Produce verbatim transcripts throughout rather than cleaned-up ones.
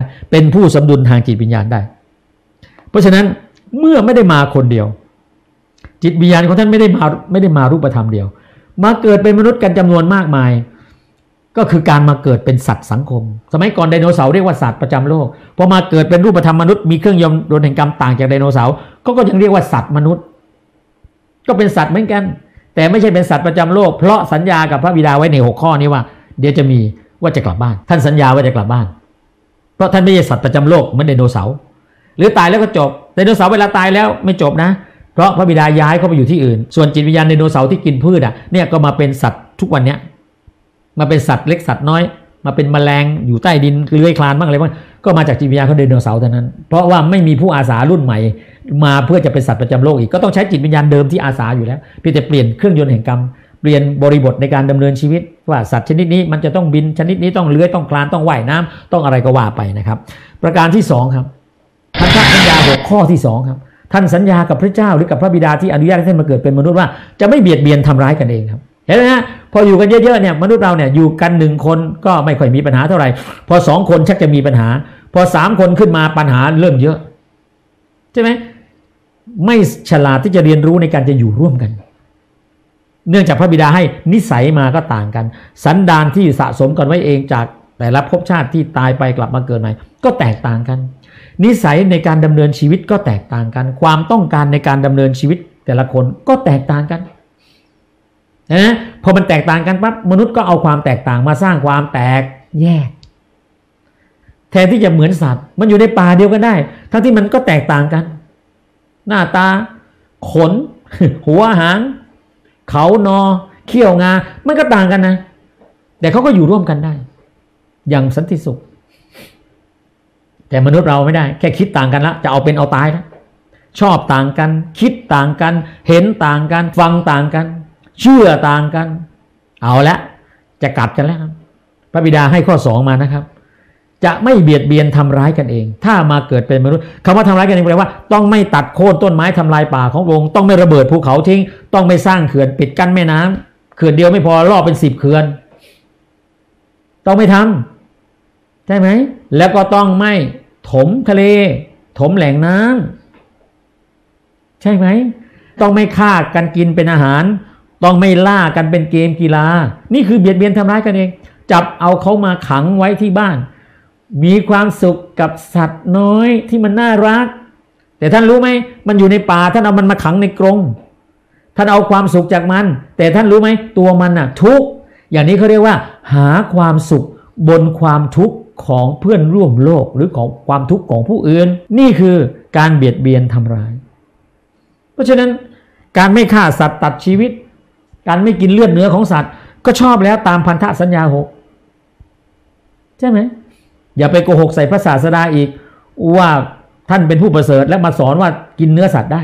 เป็นผู้สมดุลทางจิตวิญญาณได้เพราะฉะนั้นเมื่อไม่ได้มาคนเดียวจิตวิญญาณของท่านไม่ได้มาไม่ได้มารูปธรรมเดียวมาเกิดเป็นมนุษย์กันจำนวนมากมายก็คือการมาเกิดเป็นสัตว์สังคมสมัยก่อนไดโนเสาร์เรียกว่าสัตว์ประจำโลกพอมาเกิดเป็นรูปธรรมมนุษย์มีเครื่องยนต์โดนแห่งกรรมต่างจากไดโนเสาร์ก็ก็ยังเรียกว่าสัตว์มนุษย์ก็เป็นสัตว์เหมือนกันแต่ไม่ใช่เป็นสัตว์ประจำโลกเพราะสัญญากับพระบิดาไว้ในหกข้อนี้ว่าเดี๋ยวจะมีว่าจะกลับบ้านท่านสัญญาว่าจะกลับบ้านเพราะท่านไม่ใช่สัตว์ประจำโลกเหมือนไดโนเสาร์หรือตายแล้วก็จบไดโนเสาร์เวลาตายแล้วไม่จบนะเพราะพระบิดาย้ายเข้าไปอยู่ที่อื่นส่วนจิตวิญญาณไดโนเสาร์ที่กินพืชอ่ะเนี่ยก็มาเป็นสัตว์ทุกวันเนี้ยมาเป็นสัตว์เล็กสัตว์น้อยมาเป็นแมลงอยู่ใต้ดินเลื้อยคลานบ้างอะไรบ้างก็มาจากจิตวิญญาณของไดโนเสาร์เท่านั้นเพราะว่าไม่มีผู้อาสารุ่นใหม่มาเพื่อจะเป็นสัตว์ประจำโลกอีกก็ต้องใช้จิตวิญญาณเดิมที่อาสาอยู่แล้วเพียงแต่เปลี่ยนเครื่องยนต์แห่งกรรมเปลี่ยนบริบทในการดำเนินชีวิตว่าสัตว์ชนิดนี้มันจะต้องบินชนิดนี้ต้องเลื้อยต้องคลานต้องว่ายน้ำต้องอะไรก็ว่าไปนะครับประการที่สองครับพันธสัญญาหกข้อที่สองครับท่านสัญญากับพระเจ้าหรือกับพระบิดาที่อนุญาตให้ท่านมาเกิดเป็นมนุษย์ว่าจะไม่เบียดเบียนทำร้ายกันเองครับเห็นไหมฮะพออยู่กันเยอะๆเนี่ยมนุษย์เราเนี่ยอยู่กันหนึ่งคนก็ไม่ค่อยมีปัญหาเท่าไหร่พอสองคนชักจะมีปัญหาพอสามคนขึ้นมาปัญหาเริ่มเยอะใช่ไหมไม่ฉลาดที่จะเรียนรู้ในการจะอยู่ร่วมกันเนื่องจากพระบิดาให้นิสัยมาก็ต่างกันสันดานที่สะสมกันไว้เองจากแต่ละภพชาติที่ตายไปกลับมาเกิดใหม่ก็แตกต่างกันนิสัยในการดำเนินชีวิตก็แตกต่างกันความต้องการในการดำเนินชีวิตแต่ละคนก็แตกต่างกันนะพอมันแตกต่างกันปั๊บมนุษย์ก็เอาความแตกต่างมาสร้างความแตกแยกแทนที่จะเหมือนสัตว์มันอยู่ในป่าเดียวกันได้ทั้งที่มันก็แตกต่างกันหน้าตาขน หัวหางเขานอเขี้ยวงามันก็ต่างกันนะแต่เขาก็อยู่ร่วมกันได้อย่างสันติสุขแต่มนุษย์เราไม่ได้แค่คิดต่างกันละจะเอาเป็นเอาตายแล้วชอบต่างกันคิดต่างกันเห็นต่างกันฟังต่างกันเชื่อต่างกันเอาละจะกัดกันแล้วครับพระบิดาให้ข้อสองมานะครับจะไม่เบียดเบียนทำร้ายกันเองถ้ามาเกิดเป็นมนุษย์คำว่าทำร้ายกันเองแปลว่าต้องไม่ตัดโค่นต้นไม้ทำลายป่าของพระองค์ต้องไม่ระเบิดภูเขาทิ้งต้องไม่สร้างเขื่อนปิดกั้นแม่น้ำเขื่อนเดียวไม่พอรอบเป็นสิบเขื่อนต้องไม่ทำใช่ไหมแล้วก็ต้องไม่ถมทะเลถมแหล่งน้ำใช่ไหมต้องไม่ฆ่ากันกินเป็นอาหารต้องไม่ล่ากันเป็นเกมกีฬานี่คือเบียดเบียนทำร้ายกันเองจับเอาเขามาขังไว้ที่บ้านมีความสุขกับสัตว์น้อยที่มันน่ารักแต่ท่านรู้ไหมมันอยู่ในป่าท่านเอามันมาขังในกรงท่านเอาความสุขจากมันแต่ท่านรู้ไหมตัวมันน่ะทุกข์อย่างนี้เขาเรียกว่าหาความสุขบนความทุกข์ของเพื่อนร่วมโลกหรือของความทุกข์ของผู้อื่นนี่คือการเบียดเบียนทำร้ายเพราะฉะนั้นการไม่ฆ่าสัตว์ตัดชีวิตการไม่กินเลือดเนื้อของสัตว์ก็ชอบแล้วตามพันธสัญญาหกใช่ไหมอย่าไปโกหกใส่พระศาสดาอีกว่าท่านเป็นผู้ประเสริฐและมาสอนว่ากินเนื้อสัตว์ได้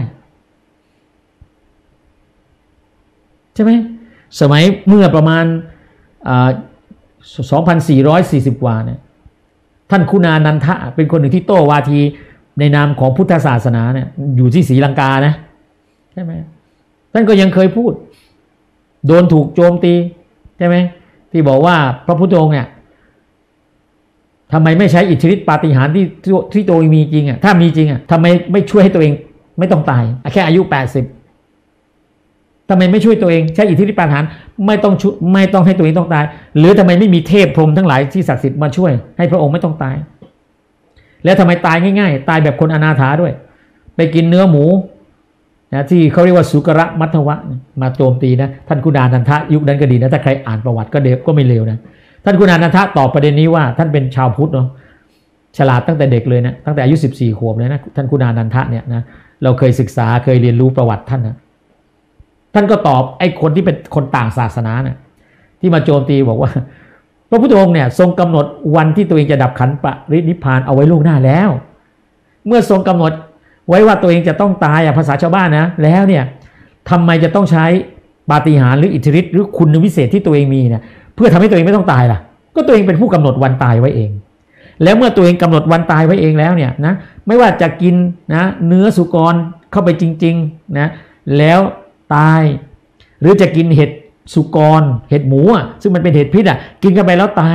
ใช่ไหมสมัยเมื่อประมาณสองพันสี่ร้อยสี่สิบกว่าเนี่ยท่านคุณานันทะเป็นคนหนึ่งที่โต้วาทีในนามของพุทธศาสนาเนี่ยอยู่ที่ศรีลังกานะใช่ไหมท่านก็ยังเคยพูดโดนถูกโจมตีใช่ไหมที่บอกว่าพระพุทธองค์เนี่ยทำไมไม่ใช้อิทธิฤทธิปาฏิหาริย์ที่ที่ตัวเองมีจริงอ่ะถ้ามีจริงอ่ะทำไมไม่ช่วยให้ตัวเองไม่ต้องตายแค่อายุแปดสิบทำไมไม่ช่วยตัวเองใช้อิทธิฤทธิปาฏิหาริย์ไม่ต้องชุไม่ต้องให้ตัวเองต้องตายหรือทำไมไม่มีเทพพรหมทั้งหลายที่ศักดิ์สิทธิ์มาช่วยให้พระองค์ไม่ต้องตายแล้วทำไมตายง่ายๆตายแบบคนอนาถาด้วยไปกินเนื้อหมูนะที่เขาเรียกว่าสุกระมัทวะมาโจมตีนะท่านคุณานันทะยุคนั้นก็ดีนะถ้าใครอ่านประวัติก็เด็กก็ไม่เลวนะท่านคุณานันทะตอบประเด็นนี้ว่าท่านเป็นชาวพุทธเนาะฉลาดตั้งแต่เด็กเลยนะตั้งแต่อายุสิบสี่ขวบเลยนะท่านคุณานันทะเนี่ยนะเราเคยศึกษาเคยเรียนรู้ประวัติท่านนะท่านก็ตอบไอ้คนที่เป็นคนต่างศาสนาเนี่ยที่มาโจมตีบอกว่าพระพุทธองค์เนี่ยทรงกำหนดวันที่ตัวเองจะดับขันปรินิพพานเอาไว้ล่วงหน้าแล้วเมื่อทรงกำหนดไว้ว่าตัวเองจะต้องตายอ่ะภาษาชาวบ้านนะแล้วเนี่ยทำไมจะต้องใช้ปาฏิหาริย์หรืออิทธิฤทธิ์หรือคุณวิเศษที่ตัวเองมีเนี่ยเพื่อทำให้ตัวเองไม่ต้องตายล่ะก็ตัวเองเป็นผู้กำหนดวันตายไว้เองแล้วเมื่อตัวเองกำหนดวันตายไว้เองแล้วเนี่ยนะไม่ว่าจะกินนะเนื้อสุกรเข้าไปจริงๆนะแล้วตายหรือจะกินเห็ดสุกรเห็ดหมูอ่ะซึ่งมันเป็นเห็ดพิษอ่ะกินเข้าไปแล้วตาย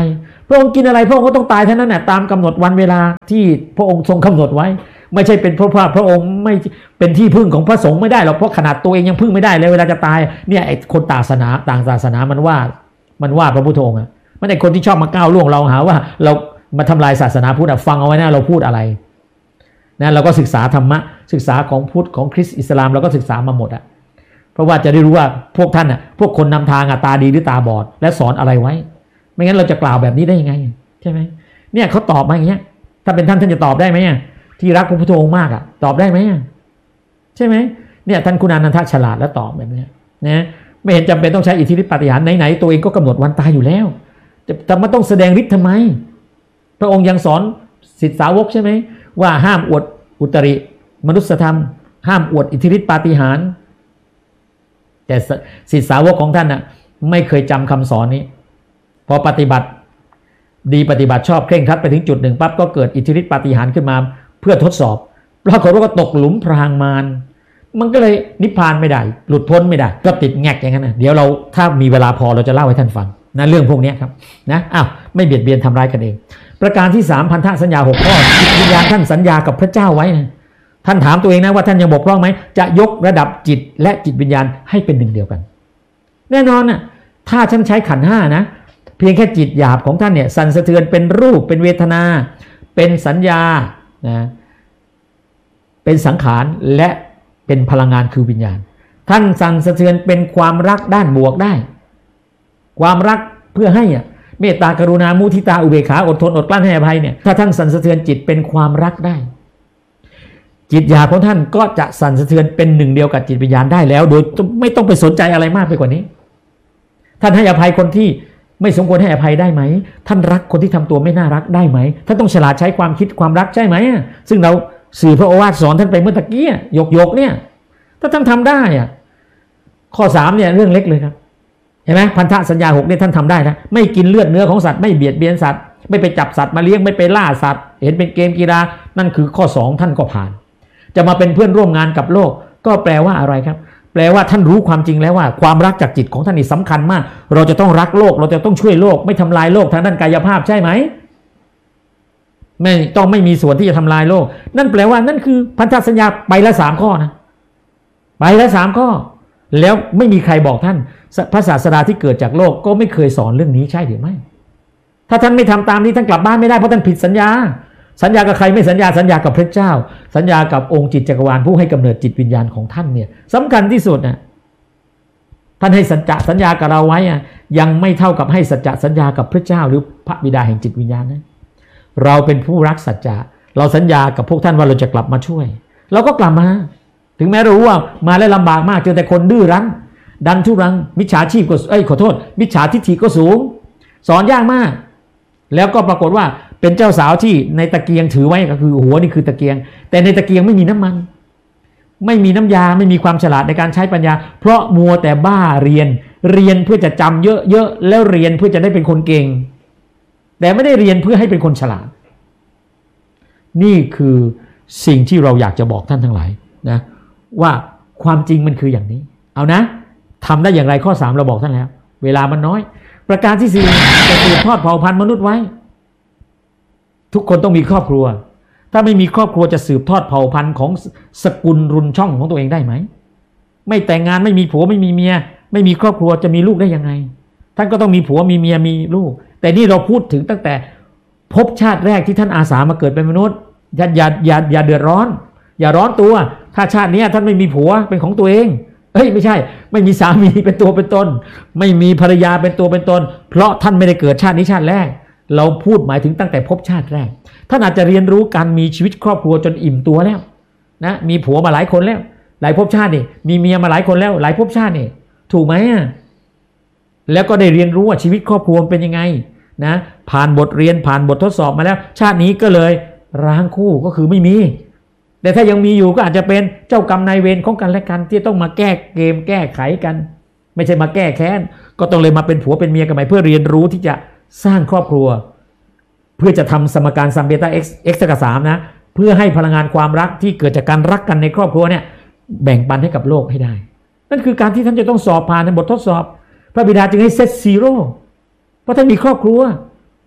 พระองค์กินอะไรพระองค์ก็ต้องตายเท่านั้นแหละตามกำหนดวันเวลาที่พระองค์ทรงกำหนดไว้ไม่ใช่เป็นเพราะว่าพระองค์ไม่เป็นที่พึ่งของพระสงฆ์ไม่ได้หรอกเพราะขนาดตัวเองยังพึ่งไม่ได้เลยเวลาจะตายเนี่ยไอ้คนต่างศาสนาต่างศาสนามันว่ามันว่าพระพุทธองค์อ่ะมันไอ้คนที่ชอบมาก้าวล่วงเราหาว่าเรามาทำลายศาสนาพุทธฟังเอาไว้นะเราพูดอะไรนะเราก็ศึกษาธรรมะศึกษาของพุทธของคริสต์อิสลามเราก็ศึกษามาหมดอ่ะเพราะว่าจะได้รู้ว่าพวกท่านอ่ะพวกคนนำทางอ่ะตาดีหรือตาบอดและสอนอะไรไว้ไม่งั้นเราจะกล่าวแบบนี้ได้ยังไงใช่ไหมเนี่ยเขาตอบมาอย่างเงี้ยถ้าเป็นท่านท่านจะตอบได้ไหมที่รักพระพุทธองค์มากอ่ะตอบได้ไหมใช่ไหมเนี่ยท่านคุณานันทฉลาดแล้วตอบแบบนี้นะไม่เห็นจำเป็นต้องใช้อิทธิฤทธิปาฏิหาริย์ไหนๆตัวเองก็กำหนดวันตายอยู่แล้วจะแต่ไม่ต้องแสดงฤทธิ์ทำไมพระองค์ยังสอนศิษย์สาวกใช่ไหมว่าห้ามอวดอุตริมนุสธรรมห้ามอวดอิทธิฤทธิปาฏิหาริย์แต่ศิษย์สาวกของท่านน่ะไม่เคยจำคำสอนนี้พอปฏิบัติดีปฏิบัติชอบเคร่งครัดไปถึงจุดหนึ่งปั๊บก็เกิดอิทธิฤทธิปาฏิหาริย์ขึ้นมาเพื่อทดสอบปรากฏว่าก็ตกหลุมพรางมารมันก็เลยนิพพานไม่ได้หลุดพ้นไม่ได้ก็ติดแงกอย่างนั้นนะเดี๋ยวเราถ้ามีเวลาพอเราจะเล่าให้ท่านฟังนะเรื่องพวกนี้ครับนะอ้าวไม่เบียดเบียนทำร้ายกันเองประการที่สามพันธสัญญาหกข้อจิตวิญญาณท่านสัญญากับพระเจ้าไว้นะท่านถามตัวเองนะว่าท่านยังบกพร่องไหมจะยกระดับจิตและจิตวิญญาณให้เป็นหนึ่งเดียวกันแน่นอนนะถ้าท่านใช้ขันธ์ห้านะเพียงแค่จิตหยาบของท่านเนี่ยสั่นสะเทือนเป็นรูปเป็นเวทนาเป็นสัญญานะเป็นสังขารและเป็นพลังงานคือวิญญาณท่านสั่นสะเทือนเป็นความรักด้านบวกได้ความรักเพื่อให้อ่ะเมตตากรุณามุทิตาอุเบกขาอดทนอดกลั้นให้อภัยเนี่ยถ้าท่านสั่นสะเทือนจิตเป็นความรักได้จิตหยาบของท่านก็จะสั่นสะเทือนเป็นหนึ่งเดียวกับจิตวิญญาณได้แล้วโดยไม่ต้องไปสนใจอะไรมากไปกว่านี้ท่านให้อภัยคนที่ไม่สมควรให้อภัยได้ไหมท่านรักคนที่ทำตัวไม่น่ารักได้ไหมท่านต้องฉลาดใช้ความคิดความรักใช่ไหมซึ่งเราสื่อพระโอวาทสอนท่านไปเมื่อตะกี้ยกยกเนี่ยถ้าท่านทำได้อ่ะข้อสามเนี่ยเรื่องเล็กเลยครับเห็นไหมพันธสัญญาหกเนี่ยท่านทำได้นะไม่กินเลือดเนื้อของสัตว์ไม่เบียดเบียนสัตว์ไม่ไปจับสัตว์มาเลี้ยงไม่ไปล่าสัตว์เห็นเป็นเกมกีฬานั่นคือข้อสองท่านก็ผ่านจะมาเป็นเพื่อนร่วมงานกับโลกก็แปลว่าอะไรครับแปลว่าท่านรู้ความจริงแล้วว่าความรักจากจิตของท่านนี่สำคัญมากเราจะต้องรักโลกเราจะต้องช่วยโลกไม่ทำลายโลกทางด้านกายภาพใช่ไหมไม่ต้องไม่มีส่วนที่จะทำลายโลกนั่นแปลว่านั่นคือพันธสัญญาไปละสามข้อนะไปละสามข้อแล้วไม่มีใครบอกท่านพระศาสดาที่เกิดจากโลกก็ไม่เคยสอนเรื่องนี้ใช่หรือไม่ถ้าท่านไม่ทำตามนี้ท่านกลับบ้านไม่ได้เพราะท่านผิดสัญญาสัญญากับใครไม่สัญญาสัญญากับพระเจ้าสัญญากับองค์จิตจักรวาลผู้ให้กำเนิดจิตวิญญาณของท่านเนี่ยสำคัญที่สุดนะท่านให้สัจจะสัญญากับเราไว้อะยังไม่เท่ากับให้สัจจะสัญญากับพระเจ้าหรือพระบิดาแห่งจิตวิญญาณนะเราเป็นผู้รักสัจจะเราสัญญากับพวกท่านว่าเราจะกลับมาช่วยเราก็กลับมาถึงแม้รู้ว่ามาแล้วลำบากมากเจอแต่คนดื้อรั้นดันทุรังมิจฉาชีพก็เอ้ยขอโทษมิจฉาทิฏฐิก็สูงสอนยากมากแล้วก็ปรากฏว่าเป็นเจ้าสาวที่ในตะเกียงถือไว้ก็คือหัวนี่คือตะเกียงแต่ในตะเกียงไม่มีน้ำมันไม่มีน้ำยาไม่มีความฉลาดในการใช้ปัญญาเพราะมัวแต่บ้าเรียนเรียนเพื่อจะจำเยอะๆแล้วเรียนเพื่อจะได้เป็นคนเก่งแต่ไม่ได้เรียนเพื่อให้เป็นคนฉลาดนี่คือสิ่งที่เราอยากจะบอกท่านทั้งหลายนะว่าความจริงมันคืออย่างนี้เอานะทำได้อย่างไรข้อสามเราบอกท่านแล้วเวลามันน้อยประการที่สี่จะสืบทอดเผ่าพันธุ์มนุษย์ไว้ทุกคนต้องมีครอบครัวถ้าไม่มีครอบครัวจะสืบทอดเผ่าพันธุ์ของสกุลรุนช่องของตัวเองได้ไหมไม่แต่งงานไม่มีผัวไม่มีเมียไม่มีครอบครัวจะมีลูกได้ยังไงท่านก็ต้องมีผัวมีเมียมีลูกแต่นี่เราพูดถึงตั้งแต่ภพชาติแรกที่ท่านอาสามาเกิดเป็นมนุษย์อย่าอย่าอย่าอย่าเดือดร้อนอย่าร้อนตัวถ้าชาตินี้ท่านไม่มีผัวเป็นของตัวเองเอ้ยไม่ใช่ไม่มีสามีเป็นตัวเป็นตนไม่มีภรรยาเป็นตัวเป็นตนเพราะท่านไม่ได้เกิดชาตินี้ชาติแรกเราพูดหมายถึงตั้งแต่ภพชาติแรกท่านอาจจะเรียนรู้การมีชีวิตครอบครัวจนอิ่มตัวแล้วนะมีผัวมาหลายคนแล้วหลายภพชาตินี่มีเมียมาหลายคนแล้วหลายภพชาตินี่ถูกไหมแล้วก็ได้เรียนรู้ว่าชีวิตครอบครัวเป็นยังไงนะผ่านบทเรียนผ่านบททดสอบมาแล้วชาตินี้ก็เลยร้างคู่ก็คือไม่มีแต่ถ้ายังมีอยู่ก็อาจจะเป็นเจ้ากรรมนายเวรของกันและกันที่ต้องมาแก้เกมแก้ไขกันไม่ใช่มาแก้แค้นก็ต้องเลยมาเป็นผัวเป็นเมียกันใหม่เพื่อเรียนรู้ที่จะสร้างครอบครัวเพื่อจะทำสมการซัมเบต้า x x กับสามนะเพื่อให้พลังงานความรักที่เกิดจากการรักกันในครอบครัวเนี่ยแบ่งปันให้กับโลกให้ได้นั่นคือการที่ท่านจะต้องสอบผ่านในบททดสอบพระบิดาจึงให้เซตซีโร่เพราะท่านมีครอบครัว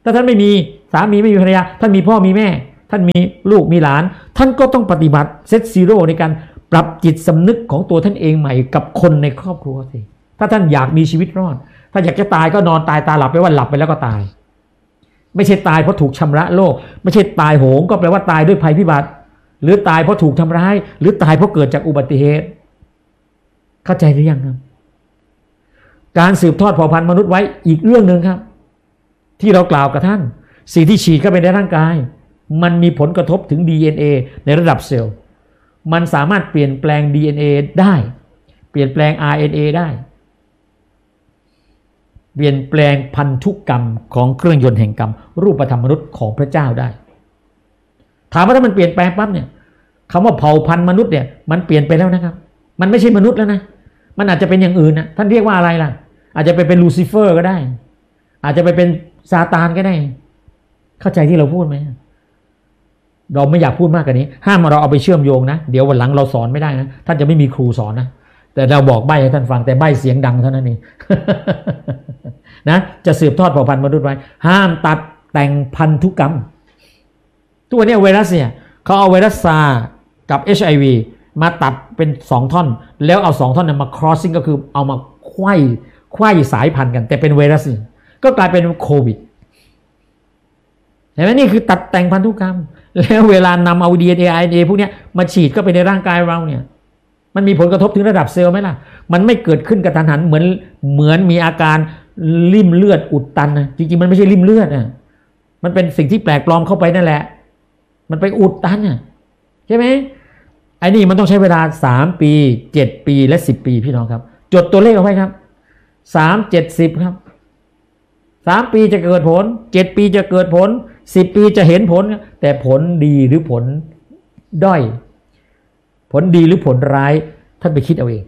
ถ้าท่านไม่มีสามีไม่มีภรรยาท่านมีพ่อมีแม่ท่านมีลูกมีหลานท่านก็ต้องปฏิบัติเซตซีโร่ในการปรับจิตสำนึกของตัวท่านเองใหม่กับคนในครอบครัวสิถ้าท่านอยากมีชีวิตรอดถ้าอยากจะตายก็นอนตายตาหลับไปว่าหลับไปแล้วก็ตายไม่ใช่ตายเพราะถูกชำระโลกไม่ใช่ตายโหงก็แปลว่าตายด้วยภัยพิบัติหรือตายเพราะถูกทำร้ายหรือตายเพราะเกิดจากอุบัติเหตุเข้าใจหรือยังครับการสืบทอดเผ่าพันธุ์มนุษย์ไว้อีกเรื่องหนึ่งครับที่เรากล่าวกับท่านสิ่งที่ฉีดเข้าไปในร่างกายมันมีผลกระทบถึง ดี เอ็น เอ ในระดับเซลล์มันสามารถเปลี่ยนแปลง ดี เอ็น เอ ได้เปลี่ยนแปลง อาร์ เอ็น เอ ได้เปลี่ยนแปลงพันธุกรรมของเครื่องยนต์แห่งกรรมรูปธรรมมนุษย์ของพระเจ้าได้ถามว่าถ้ามันเปลี่ยนแปลงปั๊บเนี่ยคำว่าเผ่าพันธุ์มนุษย์เนี่ยมันเปลี่ยนไปแล้วนะครับมันไม่ใช่มนุษย์แล้วนะมันอาจจะเป็นอย่างอื่นนะท่านเรียกว่าอะไรล่ะอาจจะไปเป็นลูซิเฟอร์ก็ได้อาจจะไปเป็นซาตานก็ได้เข้าใจที่เราพูดไหมเราไม่อยากพูดมากกว่านี้ห้ามเราเอาไปเชื่อมโยงนะเดี๋ยววันหลังเราสอนไม่ได้นะท่านจะไม่มีครูสอนนะแต่เราบอกใบ้ให้ท่านฟังแต่ใบ้เสียงดังเท่านั้นเอง นะจะสืบทอดเผ่าพันธุ์มนุษย์ไว้ห้ามตัดแต่งพันธุกรรมทุกวันนี้ไวรัสเนี่ยเขาเอาไวรัสซากับ เอช ไอ วี มาตัดเป็นสองท่อนแล้วเอาสองท่อนนั้นมา crossing ก็คือเอามาไขว้ไขว้สายพันธุ์กันแต่เป็นไวรัสก็กลายเป็นโควิดเห็นไหมนี่คือตัดแต่งพันธุกรรมแล้วเวลานำเอา ดี เอ็น เอ อาร์ เอ็น เอ พวกนี้มาฉีดเข้าไปในร่างกายเราเนี่ยมันมีผลกระทบถึงระดับเซลล์ไหมล่ะมันไม่เกิดขึ้นกระทันหันเหมือนเหมือนมีอาการริ่มเลือดอุดตันนะจริงๆมันไม่ใช่ริ่มเลือดนะมันเป็นสิ่งที่แปลกปลอมเข้าไปนั่นแหละมันไปอุดตันน่ะใช่ไหมไอ้นี่มันต้องใช้เวลาสามปีเจ็ดปีและสิบปีพี่น้องครับจดตัวเลขเอาไว้ครับสาม เจ็ด สิบครับสามปีจะเกิดผลเจ็ดปีจะเกิดผลสิบปีจะเห็นผลแต่ผลดีหรือผลด้อยผลดีหรือผลร้ายท่านไปคิดเอาเอง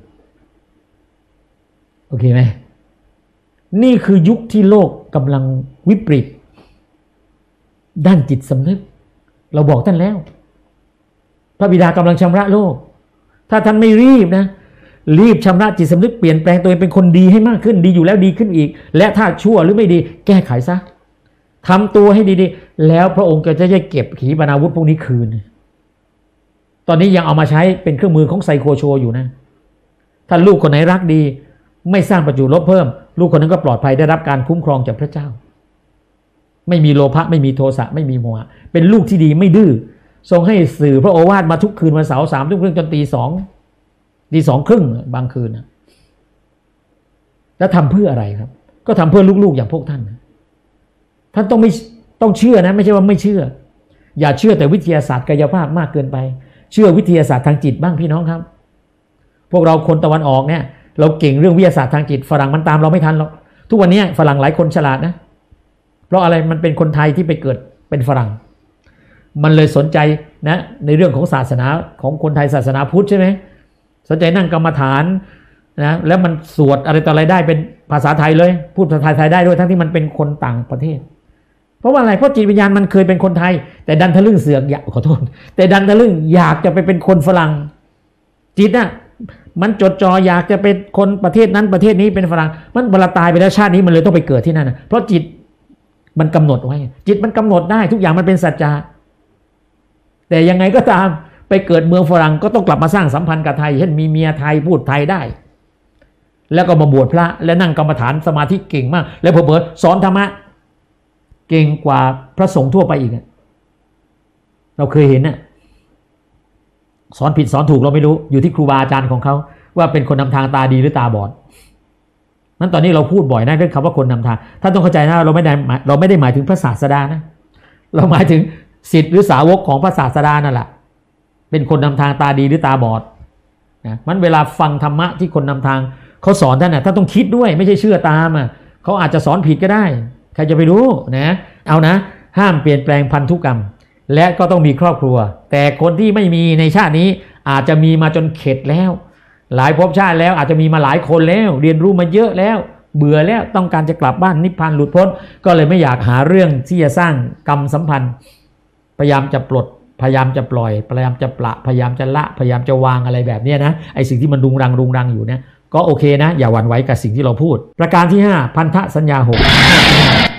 โอเคไหมนี่คือยุคที่โลกกำลังวิปริตด้านจิตสำนึกเราบอกท่านแล้วพระบิดากำลังชำระโลกถ้าท่านไม่รีบนะรีบชำระจิตสำนึกเปลี่ยนแปลงตัวเองเป็นคนดีให้มากขึ้นดีอยู่แล้วดีขึ้นอีกและถ้าชั่วหรือไม่ดีแก้ไขซะทำตัวให้ดีๆแล้วพระองค์ก็จะได้เก็บขีปนาวุธพวกนี้คืนตอนนี้ยังเอามาใช้เป็นเครื่องมือของไซโคโชอยู่นะถ้าลูกคนไหนรักดีไม่สร้างประจุลบเพิ่มลูกคนนั้นก็ปลอดภัยได้รับการคุ้มครองจากพระเจ้าไม่มีโลภะไม่มีโทสะไม่มีโมหะเป็นลูกที่ดีไม่ดื้อทรงให้สื่อพระโอวาทมาทุกคืนวันเสาร์สามทุ่มครึ่งจนตีสองตีสองครึ่งบางคืนนะแล้วทำเพื่ออะไรครับก็ทำเพื่อลูกๆอย่างพวกท่านนะท่านต้องไม่ต้องเชื่อนะไม่ใช่ว่าไม่เชื่ออย่าเชื่อแต่วิทยาศาสตร์กายภาพมากเกินไปเชื่อวิทยาศาสตร์ทางจิตบ้างพี่น้องครับพวกเราคนตะวันออกเนี่ยเราเก่งเรื่องวิทยาศาสตร์ทางจิตฝรั่งมันตามเราไม่ทันหรอกทุกวันนี้ฝรั่งหลายคนฉลาดนะเพราะอะไรมันเป็นคนไทยที่ไปเกิดเป็นฝรั่งมันเลยสนใจนะในเรื่องของศาสนาของคนไทยศาสนาพุทธใช่ไหมสนใจนั่งกรรมฐานนะแล้วมันสวดอะไรต่ออะไรได้เป็นภาษาไทยเลยพูดภาษาไทยได้ด้วยทั้งที่มันเป็นคนต่างประเทศเพราะว่าอะไรเพราะจิตวิญญาณมันเคยเป็นคนไทยแต่ดันทะลึ่งเสือกอยากขอโทษแต่ดันทะลึ่งอยากจะไปเป็นคนฝรั่งจิตน่ะมันจดจ่ออยากจะเป็นคนประเทศนั้นประเทศนี้เป็นฝรั่งมันเวลาตายไปแล้วชาตินี้มันเลยต้องไปเกิดที่นั่นนะเพราะจิตมันกำหนดไว้จิตมันกำหนดได้ทุกอย่างมันเป็นสัจจะแต่ยังไงก็ตามไปเกิดเมืองฝรั่งก็ต้องกลับมาสร้างสัมพันธ์กับไทยเช่นมีเมียไทยพูดไทยได้แล้วก็มาบวชพระและนั่งกรรมฐานสมาธิเก่งมากแล้วเผลอๆสอนธรรมะเก่งกว่าพระสงฆ์ทั่วไปอีกเราเคยเห็นน่ะสอนผิดสอนถูกเราไม่รู้อยู่ที่ครูบาอาจารย์ของเขาว่าเป็นคนนำทางตาดีหรือตาบอดนั้นตอนนี้เราพูดบ่อยนะเรื่องคำว่าคนนำทางท่านต้องเข้าใจนะเราไม่ได้เราไม่ได้หมายถึงพระศาสดานะเราหมายถึงศิษย์หรือสาวกของพระศาสดานั่นแหละเป็นคนนำทางตาดีหรือตาบอดนะมันเวลาฟังธรรมะที่คนนำทางเขาสอนท่านน่ะท่านต้องคิดด้วยไม่ใช่เชื่อตามอ่ะเขาอาจจะสอนผิดก็ได้ใครจะไปรู้นะเอานะห้ามเปลี่ยนแปลงพันธุกรรมและก็ต้องมีครอบครัวแต่คนที่ไม่มีในชาตินี้อาจจะมีมาจนเข็ดแล้วหลายภพชาติแล้วอาจจะมีมาหลายคนแล้วเรียนรู้มาเยอะแล้วเบื่อแล้วต้องการจะกลับบ้านนิพพานหลุดพ้นก็เลยไม่อยากหาเรื่องที่จะสร้างกรรมสัมพันธ์พยายามจะปลดพยายามจะปล่อยพยายามจะปละพยายามจะละพยายามจะวางอะไรแบบนี้นะไอสิ่งที่มันรุงรังรุงรังอยู่เนี่ยก็โอเคนะอย่าหวั่นไหวกับสิ่งที่เราพูดประการที่ห้าพันธสัญญาหก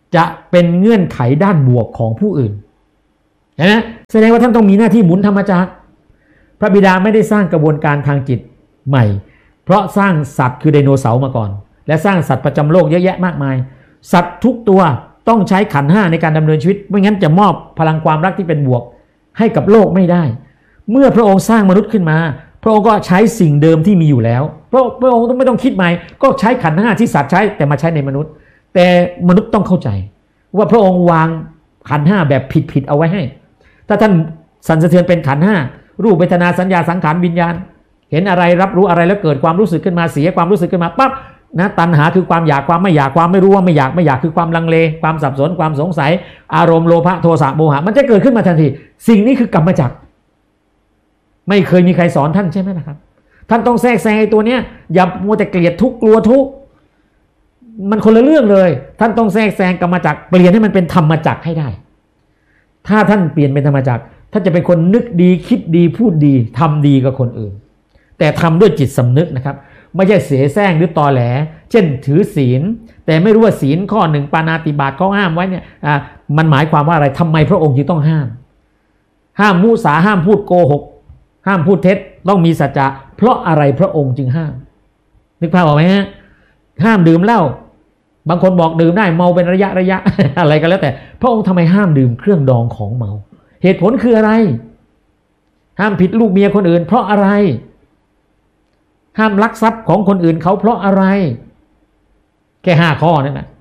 จะเป็นเงื่อนไขด้านบวกของผู้อื่นนะแสดงว่าท่านต้องมีหน้าที่หมุนธรรมจักรพระบิดาไม่ได้สร้างกระบวนการทางจิตใหม่เพราะสร้างสัตว์คือไดโนเสาร์มาก่อนและสร้างสัตว์ประจำโลกเยอะแยะมากมายสัตว์ทุกตัวต้องใช้ขันธ์ห้าในการดำเนินชีวิตไม่งั้นจะมอบพลังความรักที่เป็นบวกให้กับโลกไม่ได้เมื่อพระองค์สร้างมนุษย์ขึ้นมาพระองค์ก็ใช้สิ่งเดิมที่มีอยู่แล้วเพราะพระองค์ต้องไม่ต้องคิดใหม่ก็ใช้ขันธ์ห้าที่สัตว์ใช้แต่มาใช้ในมนุษย์แต่มนุษย์ต้องเข้าใจว่าพระองค์วางขันธ์ห้าแบบผิดๆเอาไว้ให้ถ้าท่านสั่นสะเทือนเป็นขันธ์ห้ารูปเวทนาสัญญาสังขารวิญญาณเห็นอะไรรับรู้อะไรแล้วเกิดความรู้สึกขึ้นมาเสียความรู้สึกขึ้นมาปั๊บนะตัณหาคือความอยากความไม่อยากความไม่รู้ว่าไม่อยากไม่อยากคือความลังเลความสับสนความสงสัยอารมณ์โลภะโทสะโมหะมันจะเกิดขึ้นมาทันทีสิ่งนี้คือกรรมจักรไม่เคยมีใครสอนท่านใช่ไหมนะครับท่านต้องแทรกแซงไอ้ตัวเนี้ยอย่ามัวแต่เกลียดทุกข์กลัวทุกข์มันคนละเรื่องเลยท่านต้องแทรกแซงกรรมจักรเปลี่ยนให้มันเป็นธรรมจักรให้ได้ถ้าท่านเปลี่ยนเป็นธรรมจักรท่านจะเป็นคนนึกดีคิดดีพูดดีทำดีกับคนอื่นแต่ทำด้วยจิตสำนึกนะครับไม่ใช่เสแสร้งหรือตอแหลเช่นถือศีลแต่ไม่รู้ว่าศีลข้อหนึ่งปาณาติบาตเขาห้ามไว้เนี่ยอ่ามันหมายความว่าอะไรทำไมพระองค์จึงต้องห้ามห้ามมุสาห้ามพูดโกหกห้ามพูดเท็จต้องมีสัจจะเพราะอะไรพระองค์จึงห้ามนึกภาพออกไหมฮะห้ามดื่มเหล้าบางคนบอกดื่มได้เมาเป็นระยะระยะ อะไรก็แล้วแต่พระองค์ทำไมห้ามดื่มเครื่องดองของเมาเหตุผลคืออะไรห้ามผิดลูกเมียคนอื่นเพราะอะไรห้ามลักทรัพย์ของคนอื่นเขาเพราะอะไรแค่ห้าข้อนั่นแหละ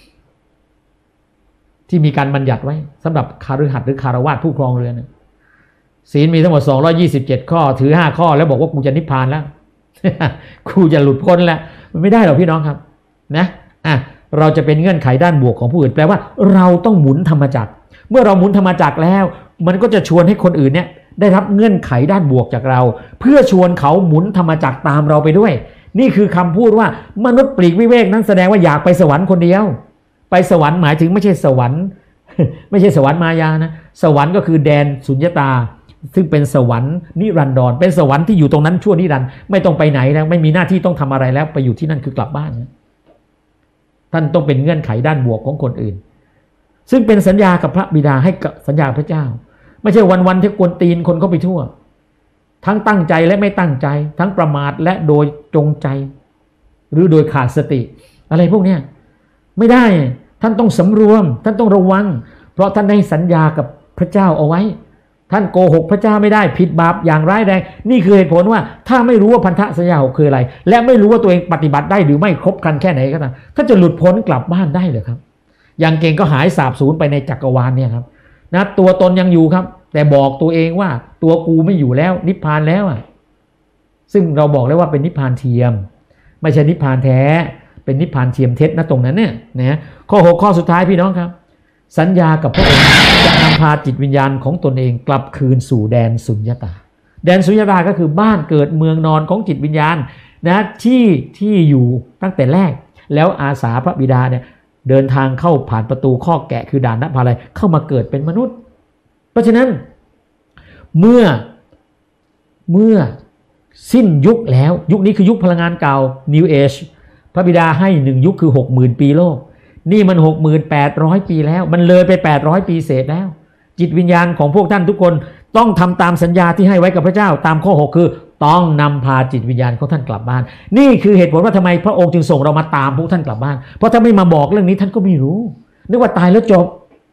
ที่มีการบัญญัติไว้สำหรับคฤหัสถ์หรือคารวาสผู้ครองเรือนศีลมีทั้งหมดสองร้อยยี่สิบเจ็ดข้อถือห้าข้อแล้วบอกว่ากูจะนิพพานแล้ว กูจะหลุดพ้นแล้วมันไม่ได้หรอกพี่น้องครับนะอ่ะเราจะเป็นเงื่อนไขด้านบวกของผู้อื่นแปลว่าเราต้องหมุนธรรมจักรเมื่อเราหมุนธรรมจักรแล้วมันก็จะชวนให้คนอื่นเนี่ยได้รับเงื่อนไขด้านบวกจากเราเพื่อชวนเขาหมุนธรรมจักรตามเราไปด้วยนี่คือคำพูดว่ามนุษย์ปลีกวิเวกนั้นแสดงว่าอยากไปสวรรค์คนเดียวไปสวรรค์หมายถึงไม่ใช่สวรรค์ ไม่ใช่สวรรค์มายานะสวรรค์ก็คือแดนสุญญตาซึ่งเป็นสวรรค์นิรันดรเป็นสวรรค์ที่อยู่ตรงนั้นชั่วนิรันดร์ไม่ต้องไปไหนแล้วไม่มีหน้าที่ต้องทำอะไรแล้วไปอยู่ที่นั่นคือกลับบ้านนะท่านต้องเป็นเงื่อนไขด้านบวกของคนอื่นซึ่งเป็นสัญญากับพระบิดาให้กับสัญญาพระเจ้าไม่ใช่วันๆที่กวนตีนคนเข้าไปทั่วทั้งตั้งใจและไม่ตั้งใจทั้งประมาทและโดยจงใจหรือโดยขาดสติอะไรพวกนี้ไม่ได้ท่านต้องสำรวมท่านต้องระวังเพราะท่านได้สัญญากับพระเจ้าเอาไว้ท่านโกหกพระเจ้าไม่ได้ผิดบาปอย่างร้ายแรงนี่คือเหตุผลว่าถ้าไม่รู้ว่าพันธสัญญาคืออะไรและไม่รู้ว่าตัวเองปฏิบัติได้หรือไม่ครบครันแค่ไหนก็ตามท่านจะหลุดพ้นกลับบ้านได้เลยครับอย่างเก่งก็หายสาบสูญไปในจักรวาลเนี่ยครับนะตัวตนยังอยู่ครับแต่บอกตัวเองว่าตัวกูไม่อยู่แล้วนิพพานแล้วอ่ะซึ่งเราบอกแล้วว่าเป็นนิพพานเทียมไม่ใช่นิพพานแท้เป็นนิพพานเทียมเท็จนะตรงนั้นเนี่ยนะข้อหกข้อสุดท้ายพี่น้องครับสัญญากับพระองค์จะนำพาจิตวิญญาณของตนเองกลับคืนสู่แดนสุญญตาแดนสุญญตาก็คือบ้านเกิดเมืองนอนของจิตวิญญาณนะที่ที่อยู่ตั้งแต่แรกแล้วอาสาพระบิดาเนี่ยเดินทางเข้าผ่านประตูข้อแกะคือด่านนภาลัยเข้ามาเกิดเป็นมนุษย์เพราะฉะนั้นเมื่อเมื่อสิ้นยุคแล้วยุคนี้คือยุคพลังงานเก่า New Age พระบิดาให้หนึ่งยุคคือ หกหมื่น ปีโลกนี่มัน หกหมื่นแปดร้อย ปีแล้วมันเลยไปแปดร้อยปีเศษแล้วจิตวิญญาณของพวกท่านทุกคนต้องทำตามสัญญาที่ให้ไว้กับพระเจ้าตามข้อหกคือต้องนำพาจิตวิญญาณของท่านกลับบ้านนี่คือเหตุผลว่าทำไมพระองค์จึงส่งเรามาตามพวกท่านกลับบ้านเพราะถ้าไม่มาบอกเรื่องนี้ท่านก็ไม่รู้นึกว่าตายแล้วจบ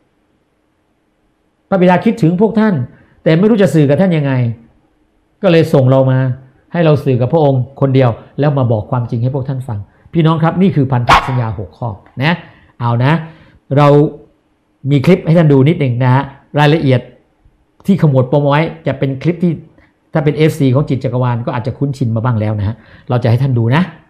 พระบิดาคิดถึงพวกท่านแต่ไม่รู้จะสื่อกับท่านยังไงก็เลยส่งเรามาให้เราสื่อกับพระองค์คนเดียวแล้วมาบอกความจริงให้พวกท่านฟังพี่น้องครับนี่คือพันธสัญญาหกข้อนะเอานะเรามีคลิปให้ท่านดูนิดหนึ่งนะฮะรายละเอียดที่ขมวดปมไว้จะเป็นคลิปที่ถ้าเป็น เอฟ ซี ของจิตจักรวาลก็อาจจะคุ้นชินมาบ้างแล้วนะฮะเราจะให้ท่านดูนะ